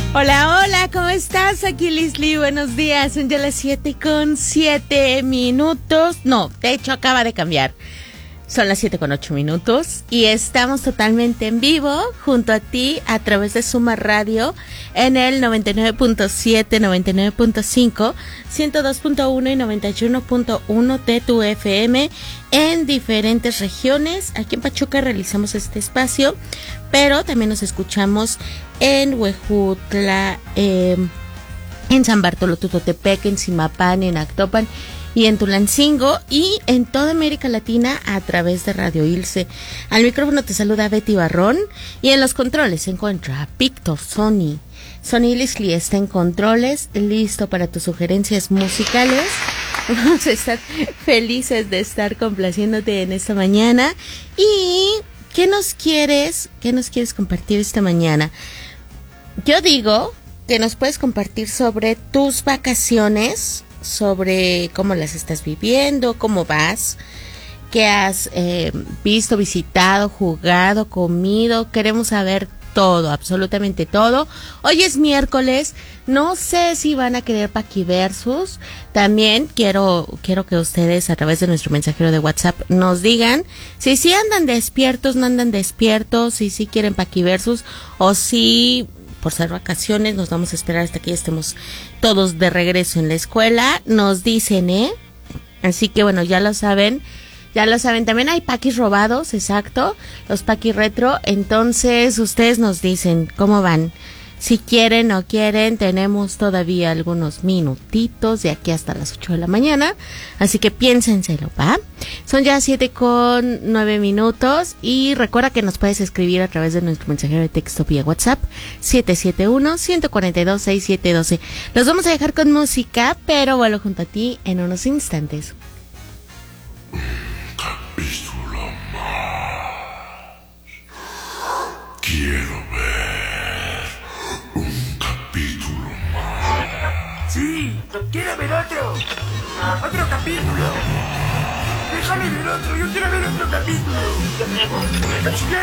Hola, hola, ¿cómo estás? Aquí Leslie, buenos días. Son ya las 7:07. No, de hecho acaba de cambiar. Son las 7:08 y estamos totalmente en vivo junto a ti a través de Suma Radio en el 99.7, 99.5, 102.1 y 91.1 de tu FM en diferentes regiones. Aquí en Pachuca realizamos este espacio, pero también nos escuchamos en Huejutla, en San Bartolo Tutotepec, en Zimapán, en Actopan y en Tulancingo y en toda América Latina a través de Radio Ilse. Al micrófono te saluda Betty Barrón y en los controles se encuentra Víctor Sony. Sony Leslie está en controles, listo para tus sugerencias musicales. Vamos a estar felices de estar complaciéndote en esta mañana. ¿Y qué nos quieres compartir esta mañana? Yo digo que nos puedes compartir sobre tus vacaciones, sobre cómo las estás viviendo, cómo vas, qué has visto, visitado, jugado, comido. Queremos saber todo, absolutamente todo. Hoy es miércoles, no sé si van a querer Paquiversus. También quiero que ustedes a través de nuestro mensajero de WhatsApp nos digan si sí andan despiertos, no andan despiertos, si sí quieren Paquiversus o si por ser vacaciones nos vamos a esperar hasta que ya estemos todos de regreso en la escuela. Nos dicen, así que bueno, ya lo saben. También hay paquis robados, exacto, los paquis retro. Entonces ustedes nos dicen cómo van, si quieren o quieren. Tenemos todavía algunos minutitos de aquí hasta las 8 de la mañana, así que piénsenselo, ¿va? Son ya 7:09 y recuerda que nos puedes escribir a través de nuestro mensajero de texto vía WhatsApp 771-142-6712. Los vamos a dejar con música, pero vuelvo junto a ti en unos instantes. Capítulo más. Quiero ver un capítulo más. Sí, quiero ver otro capítulo. Déjame ver otro, yo quiero ver otro capítulo.